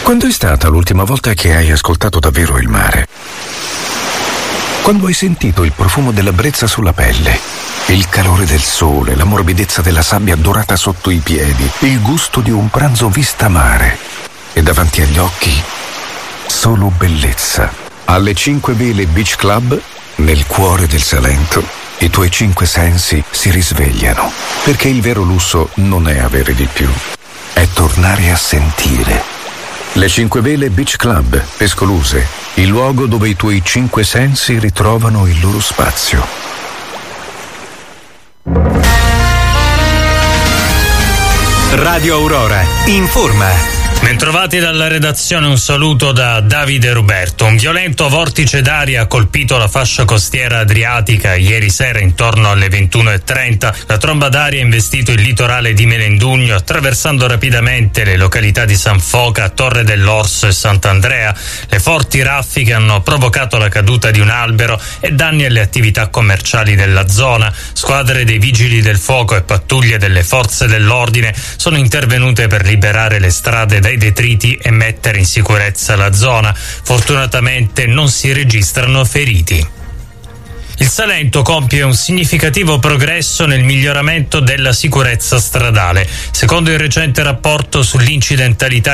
Quando è stata l'ultima volta che hai ascoltato davvero il mare? Quando hai sentito il profumo della brezza sulla pelle, il calore del sole, la morbidezza della sabbia dorata sotto i piedi, il gusto di un pranzo vista mare e davanti agli occhi solo bellezza. Alle 5 Vele Beach Club, nel cuore del Salento, i tuoi 5 sensi si risvegliano, perché il vero lusso non è avere di più, è tornare a sentire. Le 5 Vele Beach Club, Pescoluse, il luogo dove i tuoi 5 sensi ritrovano il loro spazio. Radio Aurora informa. Bentrovati dalla redazione, un saluto da Davide Ruberto. Un violento vortice d'aria ha colpito la fascia costiera adriatica ieri sera intorno alle 21:30. La tromba d'aria ha investito il litorale di Melendugno, attraversando rapidamente le località di San Foca, Torre dell'Orso e Sant'Andrea. Le forti raffiche hanno provocato la caduta di un albero e danni alle attività commerciali della zona. Squadre dei vigili del fuoco e pattuglie delle forze dell'ordine sono intervenute per liberare le strade dai detriti e mettere in sicurezza la zona. Fortunatamente non si registrano feriti. Il Salento compie un significativo progresso nel miglioramento della sicurezza stradale. Secondo il recente rapporto sull'incidentalità